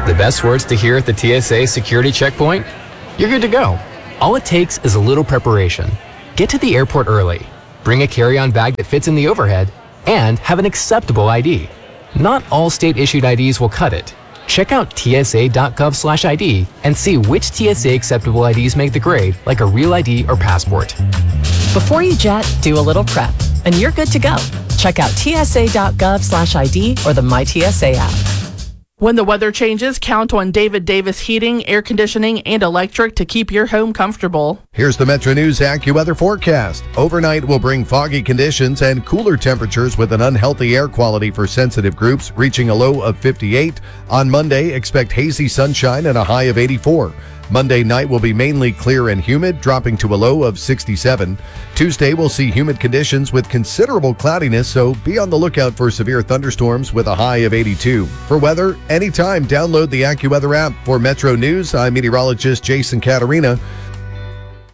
The best words to hear at the TSA security checkpoint? You're good to go. All it takes is a little preparation. Get to the airport early, bring a carry-on bag that fits in the overhead, and have an acceptable ID. Not all state-issued IDs will cut it. Check out tsa.gov/ID and see which TSA acceptable IDs make the grade, like a real ID or passport. Before you jet, do a little prep, and you're good to go. Check out tsa.gov/ID or the MyTSA app. When the weather changes, count on David Davis Heating, Air Conditioning, and Electric to keep your home comfortable. Here's the Metro News AccuWeather forecast. Overnight will bring foggy conditions and cooler temperatures with an unhealthy air quality for sensitive groups, reaching a low of 58. On Monday, expect hazy sunshine and a high of 84. Monday night will be mainly clear and humid, dropping to a low of 67. Tuesday will see humid conditions with considerable cloudiness, so be on the lookout for severe thunderstorms with a high of 82. For weather, anytime, download the AccuWeather app. For Metro News, I'm meteorologist Jason Caterina.